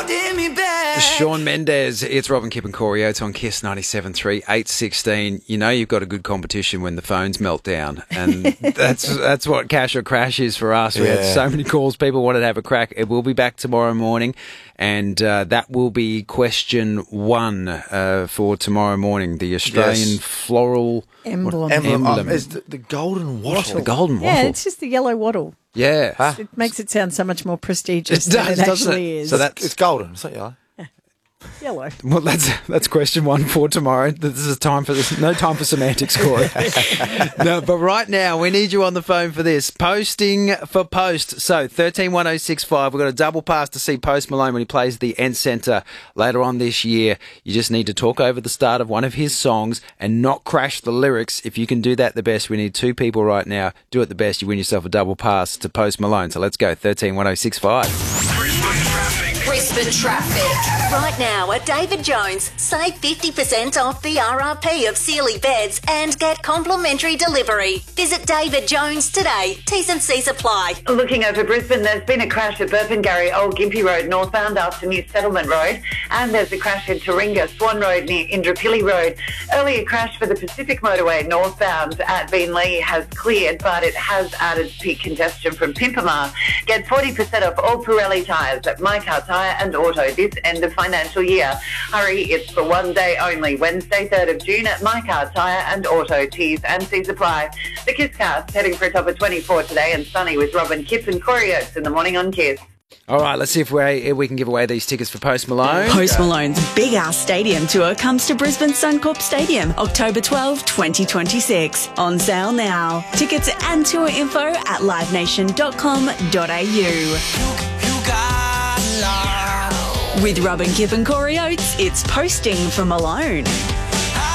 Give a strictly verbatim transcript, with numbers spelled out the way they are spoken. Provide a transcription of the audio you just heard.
holding me back. Shawn Mendes, it's Robin, Kip and Corey Oates on Kiss ninety-seven point three, eight sixteen. You know you've got a good competition when the phones melt down. And that's that's what Cash or Crash is for us. We Yeah. had so many calls. People wanted to have a crack. It will be back tomorrow morning. And uh, that will be question one uh, for tomorrow morning. The Australian Yes. floral Emblem. Emblem, Emblem. um, is the, the golden wattle. The golden Yeah, waffle. it's just the yellow wattle. Yeah. Huh? It makes it sound so much more prestigious It than does, it doesn't actually it? is. So that- It's golden. It's not yellow. yellow. Well, that's that's question one for tomorrow. This is time for this. No time for semantics, Corey. No, but right now we need you on the phone for this. Posting for post. So thirteen one oh six five. We've got a double pass to see Post Malone when he plays the Ent Centre later on this year. You just need to talk over the start of one of his songs and not crash the lyrics. If you can do that the best, we need two people right now. Do it the best. You win yourself a double pass to Post Malone. So let's go. thirteen one oh six five. Brisbane traffic. Right now at David Jones, save fifty percent off the R R P of Sealy beds and get complimentary delivery. Visit David Jones today. T's and C's apply. Looking over Brisbane, there's been a crash at Burpengary, Old Gympie Road, northbound after New Settlement Road, and there's a crash in Taringa, Swan Road near Indooroopilly Road. Earlier crash for the Pacific Motorway northbound at Beenleigh has cleared, but it has added peak congestion from Pimpamar. Get forty percent off all Pirelli tyres at My Car Tyre and Auto this end of financial year. Hurry, it's for one day only, Wednesday, third of June at My Car Tyre and Auto. T's and C's apply. The Kiss Cast heading for a top of twenty-four today and sunny with Robin, Kip and Corey Oates in the morning on Kiss. All right, let's see if we if we can give away these tickets for Post Malone. Post Malone's Big Ass Stadium Tour comes to Brisbane Suncorp Stadium, October twelfth, twenty twenty-six. On sale now. Tickets and tour info at live nation dot com dot a u. With Robin, Kip and Corey Oates, it's Posting for Malone.